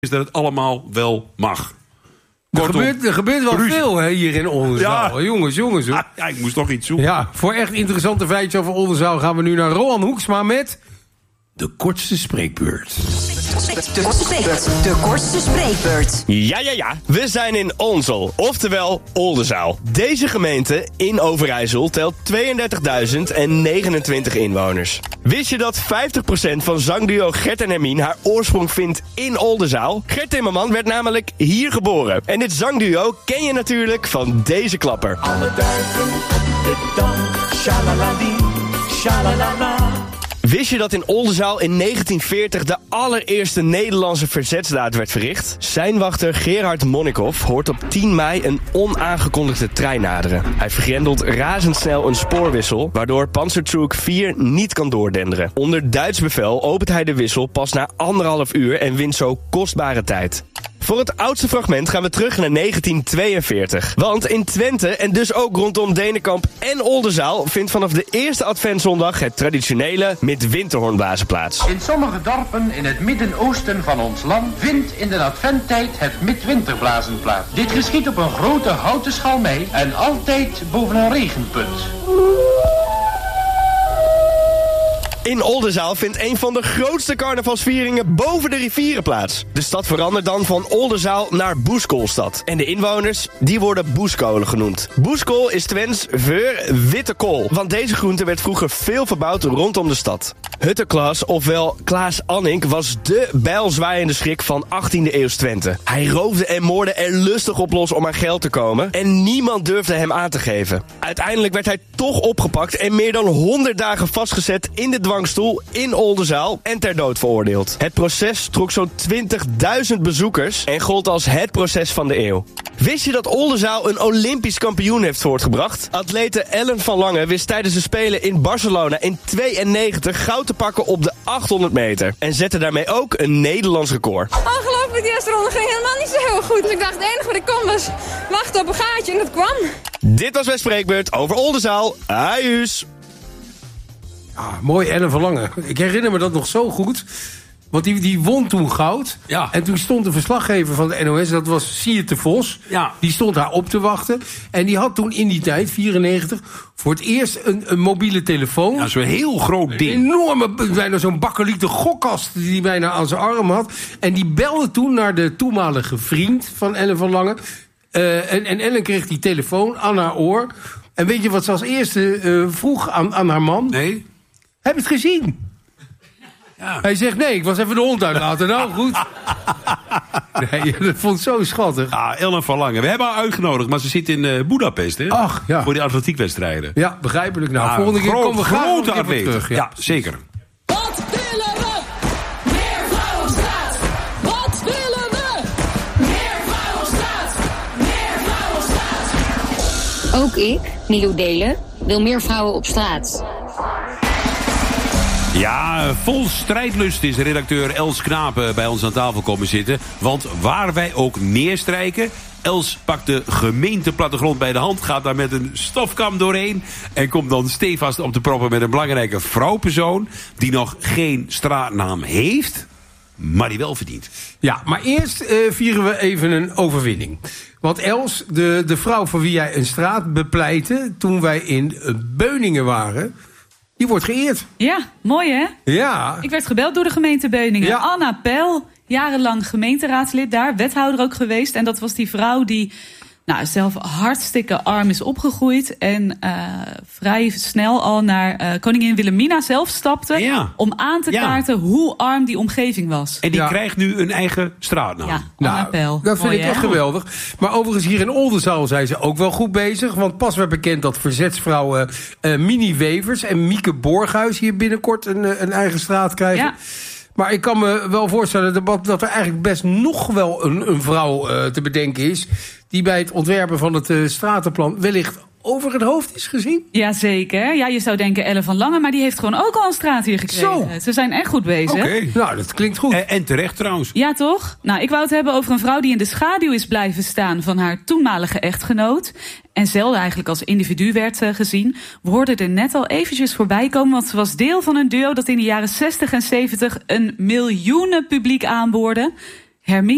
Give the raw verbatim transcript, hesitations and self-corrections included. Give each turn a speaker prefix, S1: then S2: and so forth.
S1: is dat het allemaal wel mag.
S2: Er gebeurt, er gebeurt wel
S1: ruzie.
S2: veel hè, hier in Oldenzaal.
S1: Ja.
S2: Jongens, jongens. Hoor.
S1: Ah, ja, ik moest toch iets zoeken.
S2: Ja, voor echt interessante feitjes over Oldenzaal gaan we nu naar Roan Hoeksma met de kortste spreekbeurt.
S3: De, de, de kortste spreekbeurt.
S4: Ja, ja, ja. We zijn in Onzel, oftewel Oldenzaal. Deze gemeente in Overijssel telt tweeëndertigduizend negenentwintig inwoners. Wist je dat vijftig procent van zangduo Gert en Hermine haar oorsprong vindt in Oldenzaal? Gert Timmerman werd namelijk hier geboren. En dit zangduo ken je natuurlijk van deze klapper.
S5: Alle duiven op de dam, shalalali, shalalala.
S4: Wist je dat in Oldenzaal in negentien veertig de allereerste Nederlandse verzetsdaad werd verricht? Seinwachter Gerard Monnikhoff hoort op tien mei een onaangekondigde trein naderen. Hij vergrendelt razendsnel een spoorwissel, waardoor Panzertruck vier niet kan doordenderen. Onder Duits bevel opent hij de wissel pas na anderhalf uur en wint zo kostbare tijd. Voor het oudste fragment gaan we terug naar negentien tweeënveertig. Want in Twente, en dus ook rondom Denenkamp en Oldenzaal, vindt vanaf de eerste adventszondag het traditionele midwinterhoornblazen plaats.
S6: In sommige dorpen in het Midden-Oosten van ons land vindt in de adventtijd het midwinterblazen plaats. Dit geschiet op een grote houten schalmei en altijd boven een regenput.
S4: In Oldenzaal vindt een van de grootste carnavalsvieringen boven de rivieren plaats. De stad verandert dan van Oldenzaal naar Boeskoolstad. En de inwoners, die worden Boeskolen genoemd. Boeskool is Twents voor witte kool. Want deze groente werd vroeger veel verbouwd rondom de stad. Hutterklaas, ofwel Klaas Annink, was de bijlzwaaiende schrik van achttiende eeuws Twente. Hij roofde en moordde er lustig op los om aan geld te komen. En niemand durfde hem aan te geven. Uiteindelijk werd hij toch opgepakt en meer dan honderd dagen vastgezet in de dwangstoel in Oldenzaal en ter dood veroordeeld. Het proces trok zo'n twintigduizend bezoekers en gold als het proces van de eeuw. Wist je dat Oldenzaal een Olympisch kampioen heeft voortgebracht? Atlete Ellen van Lange wist tijdens de Spelen in Barcelona in tweeënnegentig goud te pakken op de achthonderd meter. En zette daarmee ook een Nederlands record.
S7: Ongelooflijk, die eerste ronde ging helemaal niet zo heel goed. Dus ik dacht, het enige wat ik kon was wachten op een gaatje en dat kwam.
S4: Dit was mijn spreekbeurt over Oldenzaal. Ajuus!
S2: Ah, mooi, Ellen van Lange. Ik herinner me dat nog zo goed. Want die, die won toen goud.
S1: Ja.
S2: En toen stond de verslaggever van de N O S, dat was Siert de Vos.
S1: Ja.
S2: Die stond haar op te wachten. En die had toen in die tijd, vierennegentig, voor het eerst een, een mobiele telefoon.
S1: Ja, zo'n heel groot
S2: Een
S1: ding.
S2: enorme, bijna zo'n bakkeliete gokkast die hij bijna aan zijn arm had. En die belde toen naar de toenmalige vriend van Ellen van Lange. Uh, en, en Ellen kreeg die telefoon aan haar oor. En weet je wat ze als eerste uh, vroeg aan, aan haar man?
S1: Nee?
S2: Heb je het gezien?
S1: Ja.
S2: Hij zegt, nee, ik was even de hond uitlaten. Nou, goed. Nee, dat vond ik zo schattig.
S1: Ah, Ellen van Lange. We hebben haar uitgenodigd, maar ze zit in uh, Boedapest, hè?
S2: Ach, ja.
S1: Voor die atletiekwedstrijden.
S2: Ja, begrijpelijk. Nou,
S1: Ah,
S2: volgende keer
S1: groot-
S2: komen we graag nog
S1: grote
S2: een keer
S1: atleet.
S2: terug.
S1: Ja, zeker.
S5: Wat willen we? Meer vrouwen op straat. Wat willen we? Meer vrouwen op straat. Meer vrouwen op straat.
S8: Ook ik, Milou Delen, wil meer vrouwen op straat.
S1: Ja, vol strijdlust is redacteur Els Knapen bij ons aan tafel komen zitten. Want waar wij ook neerstrijken, Els pakt de gemeenteplattegrond bij de hand, gaat daar met een stofkam doorheen en komt dan stevast op de proppen met een belangrijke vrouwpersoon die nog geen straatnaam heeft, maar die wel verdient.
S2: Ja, maar eerst uh, vieren we even een overwinning. Want Els, de, de vrouw voor wie jij een straat bepleitte toen wij in uh, Beuningen waren, die wordt geëerd.
S9: Ja, mooi hè?
S2: Ja.
S9: Ik werd gebeld door de gemeente Beuningen.
S2: Ja.
S9: Anna Pel, jarenlang gemeenteraadslid daar, wethouder ook geweest. En dat was die vrouw die nou, zelf hartstikke arm is opgegroeid. En uh, vrij snel al naar uh, koningin Wilhelmina zelf stapte.
S1: Ja.
S9: Om aan te
S1: Ja.
S9: kaarten hoe arm die omgeving was.
S1: En die
S2: Ja.
S1: krijgt nu een eigen straatnaam.
S9: Ja, Anna
S2: Nou,
S9: Pel.
S2: dat vind
S9: Mooi,
S2: ik
S9: hè?
S2: echt geweldig. Maar overigens hier in Oldenzaal zijn ze ook wel goed bezig. Want pas werd bekend dat verzetsvrouwen uh, Mini Wevers en Mieke Borghuis hier binnenkort een, uh, een eigen straat krijgen.
S9: Ja.
S2: Maar ik kan me wel voorstellen dat, dat er eigenlijk best nog wel een, een vrouw uh, te bedenken is die bij het ontwerpen van het uh, stratenplan wellicht over het hoofd is gezien.
S9: Jazeker. Ja, je zou denken Ellen van Lange, maar die heeft gewoon ook al een straat hier gekregen.
S2: Zo.
S9: Ze zijn echt goed bezig.
S1: Oké. Eh.
S2: Nou, dat klinkt goed.
S1: En, en terecht trouwens.
S9: Ja, toch? Nou, ik wou het hebben over een vrouw die in de schaduw is blijven staan van haar toenmalige echtgenoot. En zelden eigenlijk als individu werd uh, gezien. We hoorden er net al eventjes voorbij komen, want ze was deel van een duo dat in de jaren zestig en zeventig een miljoenen publiek aanboorde. Hermine